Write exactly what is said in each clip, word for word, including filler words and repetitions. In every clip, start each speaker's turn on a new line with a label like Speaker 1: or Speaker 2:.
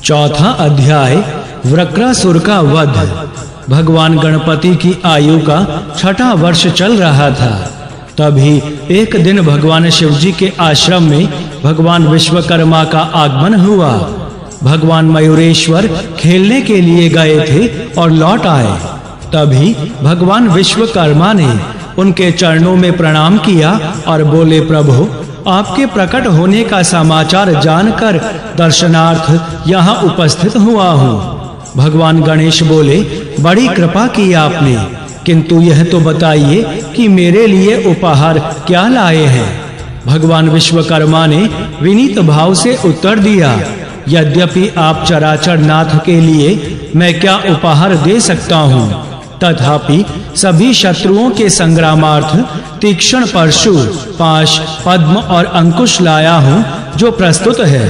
Speaker 1: चौथा अध्याय वृत्रासुर का वध। भगवान गणपति की आयु का छठा वर्ष चल रहा था। तभी एक दिन भगवान शिव जी के आश्रम में भगवान विश्वकर्मा का आगमन हुआ। भगवान मयूरेश्वर खेलने के लिए गए थे और लौट आए। तभी भगवान विश्वकर्मा ने उनके चरणों में प्रणाम किया और बोले, प्रभु, आपके प्रकट होने का समाचार जानकर दर्शनार्थ यहाँ उपस्थित हुआ हूँ। भगवान गणेश बोले, बड़ी कृपा की आपने, किंतु यह तो बताइए कि मेरे लिए उपहार क्या लाए हैं। भगवान विश्वकर्मा ने विनीत भाव से उत्तर दिया, यद्यपि आप चराचर नाथ के लिए मैं क्या उपहार दे सकता हूँ, तथापि सभी शत्रुओं के संग्रामार्थ तीक्ष्ण परशु, पाश, पद्म और अंकुश लाया हूँ जो प्रस्तुत है।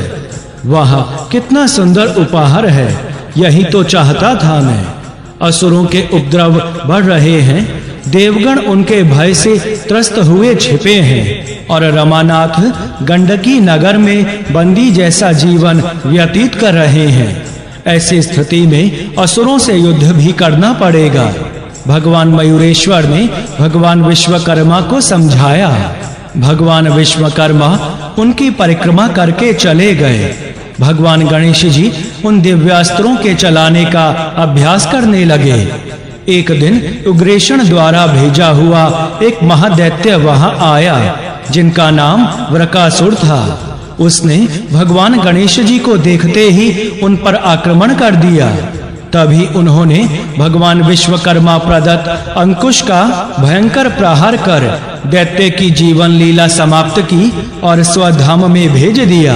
Speaker 1: वह कितना सुंदर उपहार है, यही तो चाहता था मैं। असुरों के उपद्रव बढ़ रहे हैं, देवगण उनके भय से त्रस्त हुए छिपे हैं और रमानाथ गंडकी नगर में बंदी जैसा जीवन व्यतीत कर रहे हैं। ऐसी स्थिति में असुरों से युद्ध भी करना पड़ेगा। भगवान मयूरेश्वर ने भगवान विश्वकर्मा को समझाया। भगवान विश्वकर्मा उनकी परिक्रमा करके चले गए। भगवान गणेश जी उन दिव्यास्त्रों के चलाने का अभ्यास करने लगे। एक दिन उग्रेषण द्वारा भेजा हुआ एक महादैत्य वहां आया, जिनका नाम वृत्रासुर था। उसने भगवान गणेश जी को देखते ही उन पर आक्रमण कर दिया। तभी उन्होंने भगवान विश्वकर्मा प्रदत्त अंकुश का भयंकर प्रहार कर दैत्य की जीवन लीला समाप्त की और स्वधाम में भेज दिया।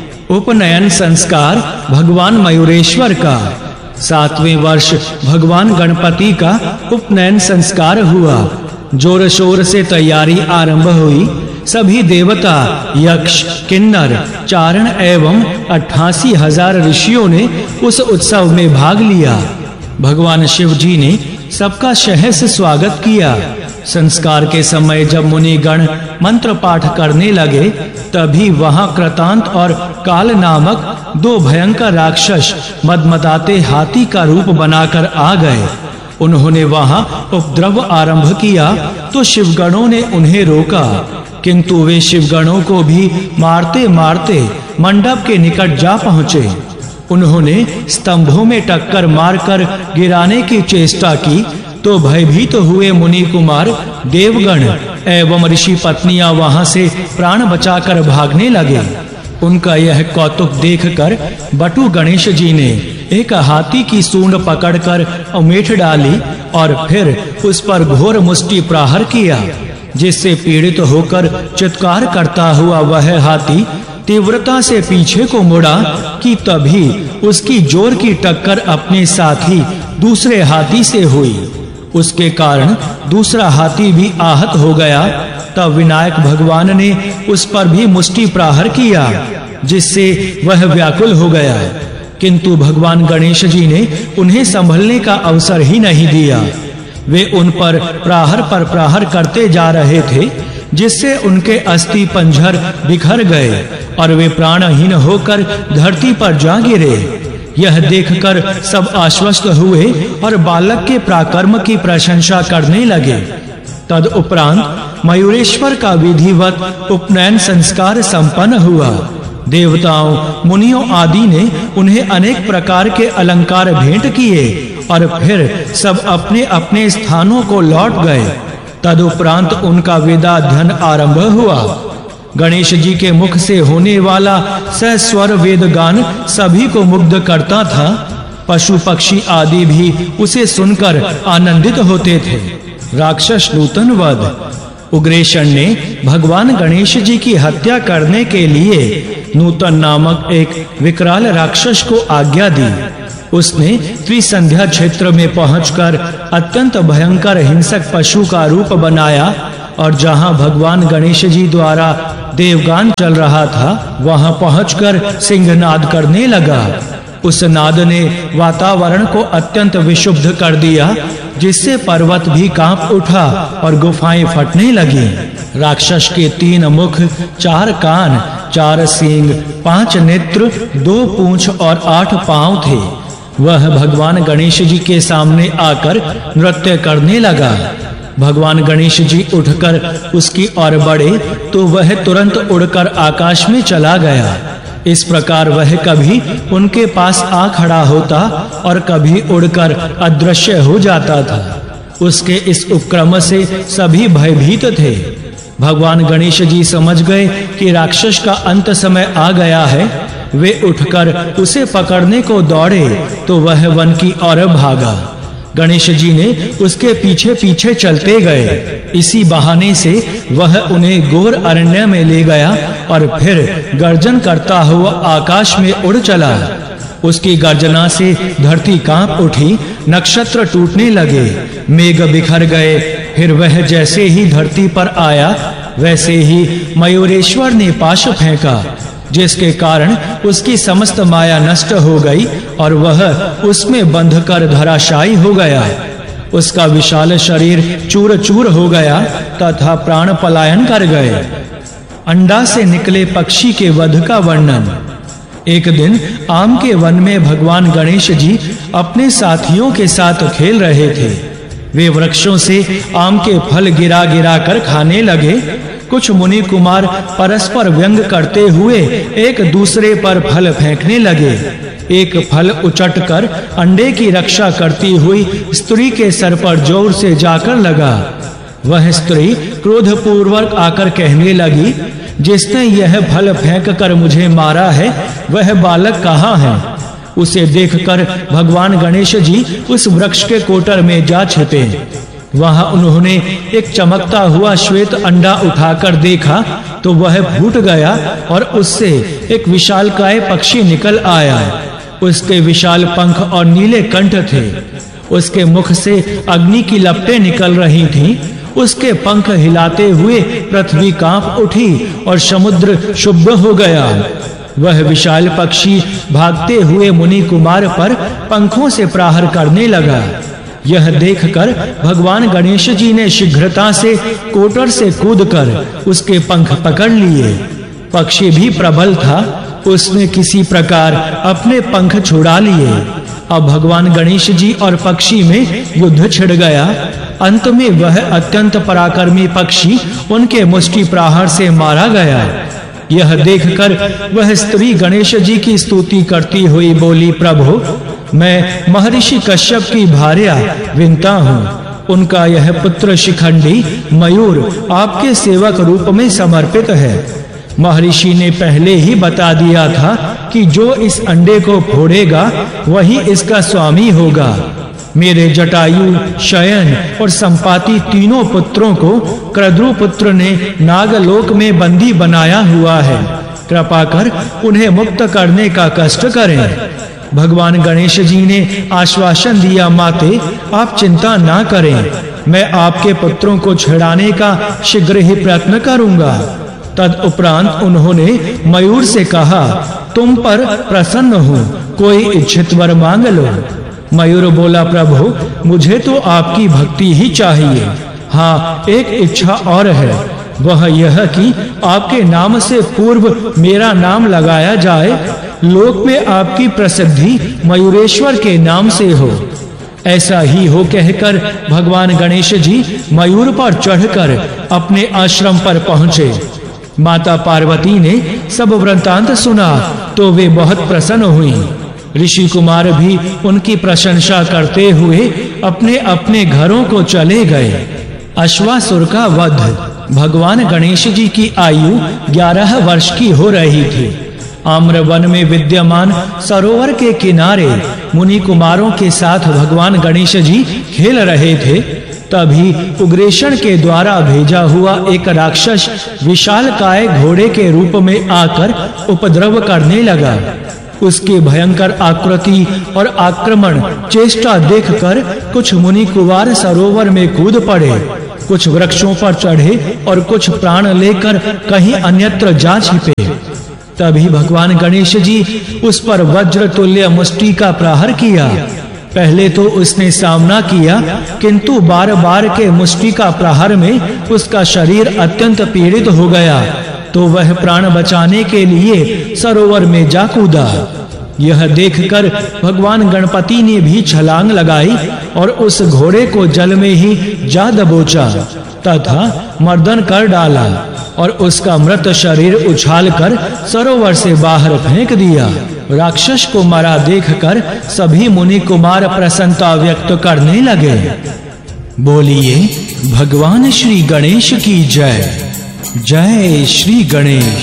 Speaker 1: उपनयन संस्कार भगवान मयूरेश्वर का। सातवें वर्ष भगवान गणपति का उपनयन संस्कार हुआ। जोर शोर से तैयारी आरंभ हुई। सभी देवता, यक्ष, किन्नर, चारण एवं अट्ठासी हजार ऋषियों ने उस उत्सव में भाग लिया। भगवान शिव जी ने सबका सहर्ष स्वागत किया। संस्कार के समय जब मुनि गण मंत्र पाठ करने लगे, तभी वहां कृतांत और काल नामक दो भयंकर राक्षस मदमदाते हाथी का रूप बनाकर आ गए। उन्होंने वहां उपद्रव आरंभ किया तो शिवगणों ने उन्हें रोका, किंतु वे शिवगणों को भी मारते मारते मंडप के निकट जा पहुंचे। उन्होंने स्तंभों में टक्कर मारकर गिराने की चेष्टा की तो भयभीत तो हुए मुनि कुमार, देवगण एवं ऋषि पत्नियां वहां से प्राण बचाकर भागने लगे। उनका यह कौतुक देखकर बटु गणेश जी ने एक हाथी की सूंड पकड़कर उमेठ डाली और फिर उस पर घोर मुष्टि प्रहार किया, जिससे पीड़ित होकर चित्कार करता हुआ वह हाथी तीव्रता से पीछे को मुड़ा कि तभी उसकी जोर की टक्कर अपने साथी दूसरे हाथी से हुई। उसके कारण दूसरा हाथी भी आहत हो गया। तब विनायक भगवान ने उस पर भी मुष्टि प्रहार किया, जिससे वह व्याकुल हो गया, किंतु भगवान गणेश जी ने उन्हें संभलने का अवसर ही नहीं दिया। वे उन पर प्रहार पर प्रहार करते जा रहे थे, जिससे उनके अस्थि पंजर बिखर गए और वे प्राणहीन होकर धरती पर जा गिरे। यह देखकर सब आश्वस्त हुए और बालक के पराक्रम की प्रशंसा करने लगे। तद उपरांत मयूरेश्वर का विधिवत उपनयन संस्कार संपन्न हुआ। देवताओं, मुनियों आदि ने उन्हें अनेक प्रकार के अलंकार भेंट किए और फिर सब अपने अपने स्थानों को लौट गए। तदुपरांत उनका वेदाध्ययन आरंभ हुआ। गणेश जी के मुख से होने वाला सहस्वर वेद गान सभी को मुग्ध करता था। पशु पक्षी आदि भी उसे सुनकर आनंदित होते थे। राक्षस नूतन वध। उग्रेषण ने भगवान गणेश जी की हत्या करने के लिए नूतन नामक एक विकराल राक्षस को आज्ञा दी। उसने त्रिसंध्या क्षेत्र में पहुंचकर अत्यंत भयंकर हिंसक पशु का रूप बनाया और जहां भगवान गणेश जी द्वारा देवगान चल रहा था, वहां पहुंचकर सिंहनाद करने लगा। उस नाद ने वातावरण को अत्यंत विशुद्ध कर दिया, जिससे पर्वत भी कांप उठा और गुफाएं फटने लगी। राक्षस के तीन मुख, चार कान, चार सींग, पांच नेत्र, दो पूंछ और आठ पांव थे। वह भगवान गणेश जी के सामने आकर नृत्य करने लगा। भगवान गणेश जी उठकर उसकी ओर बढ़े तो वह तुरंत उड़कर आकाश में चला गया। इस प्रकार वह कभी उनके पास आ खड़ा होता और कभी उड़कर अदृश्य हो जाता था। उसके इस उपक्रम से सभी भयभीत थे। भगवान गणेश जी समझ गए कि राक्षस का अंत समय आ गया है। वे उठकर उसे पकड़ने को दौड़े तो वह वन की ओर भागा। गणेश जी ने उसके पीछे पीछे चलते गए। इसी बहाने से वह उन्हें घोर अरण्य में ले गया और फिर गर्जन करता हुआ आकाश में उड़ चला। उसकी गर्जना से धरती कांप उठी, नक्षत्र टूटने लगे, मेघ बिखर गए। फिर वह जैसे ही धरती पर आया वैसे ही मयूरेश्वर ने पाश फेंका, जिसके कारण उसकी समस्त माया नष्ट हो गई और वह उसमें बंधकर धराशायी हो गया। उसका विशाल शरीर चूर-चूर हो गया तथा प्राण पलायन कर गए। अंडा से निकले पक्षी के वध का वर्णन। एक दिन आम के वन में भगवान गणेश जी अपने साथियों के साथ खेल रहे थे। वे वृक्षों से आम के फल गिरा गिरा कर खाने लगे। कुछ मुनि कुमार परस्पर व्यंग करते हुए एक दूसरे पर फल फेंकने लगे। एक फल उचटकर अंडे की रक्षा करती हुई स्त्री के सर पर जोर से जाकर लगा। वह स्त्री क्रोधपूर्वक आकर कहने लगी, जिसने यह फल फेंक कर मुझे मारा है वह बालक कहाँ है? उसे देखकर भगवान गणेश जी उस वृक्ष के कोटर में जा छिपे। वहां उन्होंने एक चमकता हुआ श्वेत अंडा उठाकर देखा तो वह फूट गया और उससे एक विशालकाय पक्षी निकल आया। उसके विशाल पंख और नीले कंठ थे। उसके मुख से अग्नि की लपटें निकल रही थीं। उसके पंख हिलाते हुए पृथ्वी कांप उठी और समुद्र शुभ्र हो गया। वह विशाल पक्षी भागते हुए मुनि कुमार पर पंखों से प्रहार करने लगा। यह देखकर भगवान गणेश जी ने शीघ्रता से कोटर से कूदकर उसके पंख पकड़ लिए। पक्षी भी प्रबल था, उसने किसी प्रकार अपने पंख छुड़ा लिए। अब भगवान गणेश जी और पक्षी में युद्ध छिड़ गया। अंत में वह अत्यंत पराक्रमी पक्षी उनके मुष्टि प्रहार से मारा गया। यह देखकर वह स्त्री गणेश जी की स्तुति करती हुई बोली, प्रभु, मैं महर्षि कश्यप की भार्या विंता हूँ। उनका यह पुत्र शिखंडी मयूर आपके सेवक रूप में समर्पित है। महर्षि ने पहले ही बता दिया था कि जो इस अंडे को फोड़ेगा वही इसका स्वामी होगा। मेरे जटायु, शयन और संपाति तीनों पुत्रों को क्रद्रु पुत्र ने नागलोक में बंदी बनाया हुआ है। कृपा कर उन्हें मुक्त करने का कष्ट करें। भगवान गणेश जी ने आश्वासन दिया, माते आप चिंता ना करें, मैं आपके पुत्रों को छुड़ाने का शीघ्र ही प्रयत्न करूंगा। तद उपरांत उन्होंने मयूर से कहा, तुम पर प्रसन्न हूँ, कोई इच्छित वर मांग लो। मयूर बोला, प्रभु, मुझे तो आपकी भक्ति ही चाहिए। हाँ, एक इच्छा और है, वह यह कि आपके नाम से पूर्व मेरा नाम लगाया जाए। लोक में आपकी प्रसिद्धि मयूरेश्वर के नाम से हो। ऐसा ही हो कहकर भगवान गणेश जी मयूर पर चढ़कर अपने आश्रम पर पहुँचे। माता पार्वती ने सब वृत्तांत सुना तो वे बहुत प्रसन्न हुई। ऋषि कुमार भी उनकी प्रशंसा करते हुए अपने अपने घरों को चले गए। अश्वासुर का वध। भगवान गणेश जी की आयु ग्यारह वर्ष की हो रही थी। आम्रवन में विद्यमान सरोवर के किनारे मुनि कुमारों के साथ भगवान गणेश जी खेल रहे थे। तभी उग्रेषण के द्वारा भेजा हुआ एक राक्षस विशालकाय घोड़े के रूप में आकर उपद्रव करने लगा। उसकी भयंकर आकृति और आक्रमण चेष्टा देखकर कुछ मुनि कुमार सरोवर में कूद पड़े, कुछ वृक्षों पर चढ़े और कुछ प्राण लेकर कहीं अन्यत्र जा छिपे। तभी भगवान गणेश जी उस पर वज्र तुल्य मुष्टि का प्रहार किया। पहले तो उसने सामना किया, किंतु बार बार के मुष्टि का प्रहार में उसका शरीर अत्यंत पीड़ित हो गया तो वह प्राण बचाने के लिए सरोवर में जा कूदा। यह देखकर भगवान गणपति ने भी छलांग लगाई और उस घोड़े को जल में ही जा दबोचा तथा मर्दन कर डाला और उसका मृत शरीर उछालकर सरोवर से बाहर फेंक दिया। राक्षस को मरा देखकर सभी मुनि कुमार प्रसन्नता व्यक्त करने लगे। बोलिए भगवान श्री गणेश की जय। जय श्री गणेश।